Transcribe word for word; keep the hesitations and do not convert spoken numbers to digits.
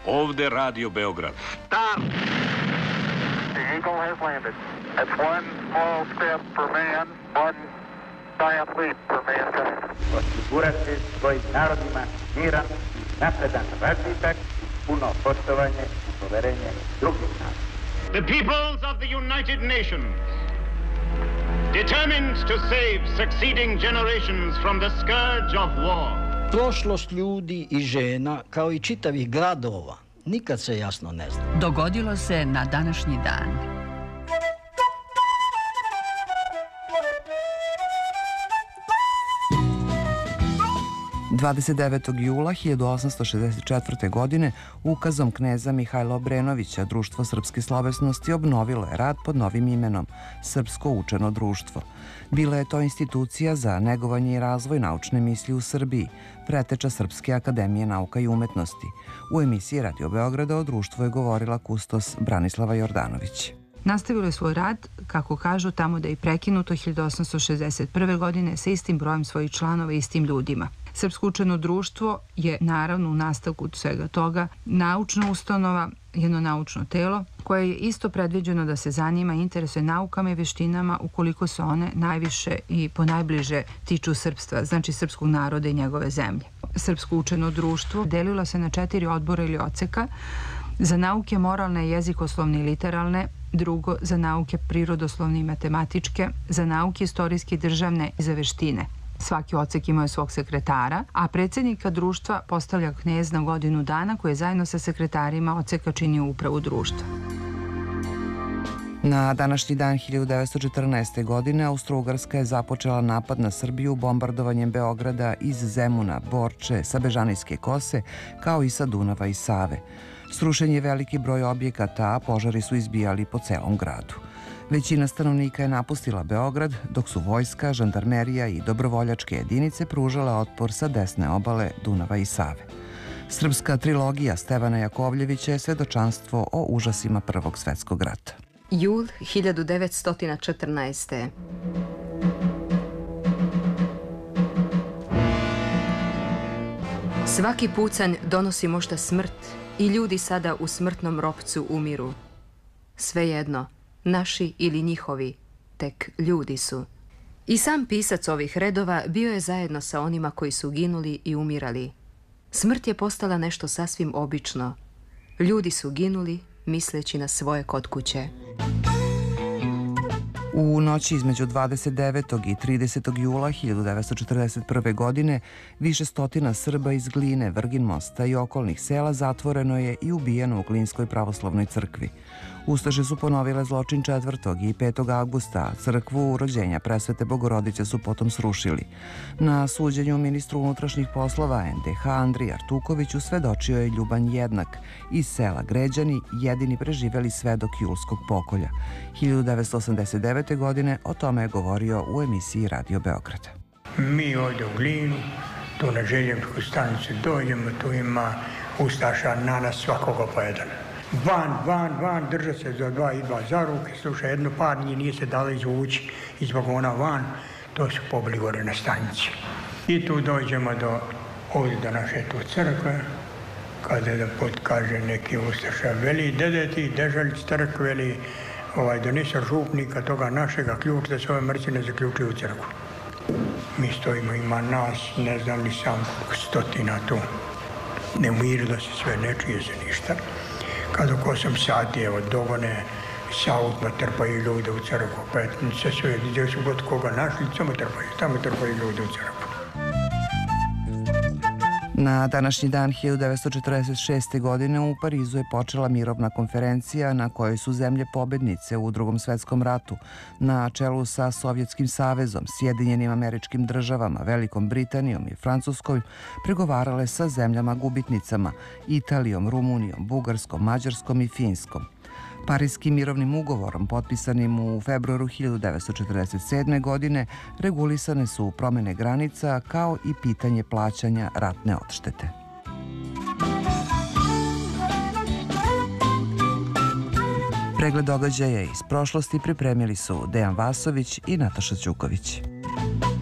Ovde Radio Beograd. Stop! The Eagle has landed. That's one small step for man, one giant leap for mankind. Osigurati svojim narodima miran, napredan razvitak, puno poštovanje i poverenje drugih naroda. The peoples of the United Nations, determined to save succeeding generations from the scourge of war. Prošlost ljudi i žena, kao i čitavih gradova, nikad se jasno ne zna. Dogodilo se na današnji dan. dvadeset devetog jula hiljadu osamsto šezdeset četvrte. godine ukazom kneza Mihajla Obrenovića Društvo srpske slovesnosti obnovilo je rad pod novim imenom Srpsko učeno društvo. Bila je to institucija za negovanje i razvoj naučne misli u Srbiji, preteča Srpske akademije nauka i umetnosti. U emisiji Radio Beograda o društvu je govorila kustos Branislava Jordanović. Nastavilo je svoj rad, kako kažu, tamo da je prekinuto hiljadu osamsto šezdeset prve. godine sa istim brojem svojih članova i istim ljudima. Srpsko učeno društvo je naravno u nastavku svega toga naučna ustanova, jedno naučno telo koje je isto predviđeno da se zanima i interesuje naukama i veštinama ukoliko se one najviše i ponajbliže tiču srpstva, znači srpskog naroda i njegove zemlje. Srpsko učeno društvo delilo se na četiri odbora ili odseka: za nauke moralne, jezikoslovne i literalne, drugo za nauke prirodoslovne i matematičke, za nauke istorijske i državne i za veštine. Svaki odsek imao je svog sekretara, a predsjednika društva postavlja knez na godinu dana koji je zajedno sa sekretarima odseka činio upravu društva. Na današnji dan hiljadu devetsto četrnaeste. godine Austro-Ugarska je započela napad na Srbiju bombardovanjem Beograda iz Zemuna, Borče, sa Bežanijske kose, kao i sa Dunava i Save. Srušen je veliki broj objekata, a požari su izbijali po celom gradu. Većina stanovnika je napustila Beograd, dok su vojska, žandarmerija i dobrovoljačke jedinice pružale otpor sa desne obale Dunava i Save. Srpska trilogija Stevana Jakovljevića je svedočanstvo o užasima Prvog svetskog rata. Jul hiljadu devetsto četrnaeste. Svaki pucanj donosi možda smrt i ljudi sada u smrtnom ropcu umiru. Svejedno, naši ili njihovi, tek ljudi su. I sam pisac ovih redova bio je zajedno sa onima koji su ginuli i umirali. Smrt je postala nešto sasvim obično. Ljudi su ginuli misleći na svoje kod kuće. U noći između dvadeset devetog i tridesetog jula hiljadu devetsto četrdeset prve. godine više stotina Srba iz Gline, Vrgin Mosta i okolnih sela zatvoreno je i ubijeno u Glinskoj pravoslavnoj crkvi. Ustaše su ponovile zločin četvrtog i petog avgusta, a crkvu rođenja Presvete Bogorodice su potom srušili. Na suđenju ministru unutrašnjih poslova en de ha Andriji Artukoviću svedočio je Ljuban Jednak iz sela Gređani, jedini preživeli svedok julskog pokolja. hiljadu devetsto osamdeset devete. godine o tome je govorio u emisiji Radio Beograd. Mi ovdje u Glinu, tu na željezničku stanicu dođemo, tu ima ustaša na nas svakoga po jedan. Van, van, van, drža se za dva i dva za ruke, sluša, jedno par njih nije se dalo izvući iz vagona van, to su pobili gore na stanici. I tu dođemo do, ovdje do naše tu crkve, kada da put kaže neki ustaša, veli, dede ti, dežalj crkve, veli, ovaj, donesao župnika toga našega ključ da se ove mrci ne zaključuju u crkvu. Mi stojimo, ima nas, ne znam ni sam koliko stotina tu. Ne umiru da se sve, ne čuje se ništa. Kad oko osam sati, evo, dogone sa autima, trpaju ljude u crkvu. Pa se sve, gdje su god koga našli, samo trpaju, tamo trpaju ljude u crkvu. Na današnji dan hiljadu devetsto četrdeset šeste. godine u Parizu je počela mirovna konferencija na kojoj su zemlje pobednice u Drugom svetskom ratu na čelu sa Sovjetskim savezom, Sjedinjenim Američkim Državama, Velikom Britanijom i Francuskom pregovarale sa zemljama gubitnicama Italijom, Rumunijom, Bugarskom, Mađarskom i Finskom. Parijskim mirovnim ugovorom, potpisanim u februaru hiljadu devetsto četrdeset sedme. godine, regulisane su promene granica kao i pitanje plaćanja ratne odštete. Pregled događaja iz prošlosti pripremili su Dejan Vasović i Nataša Ćuković.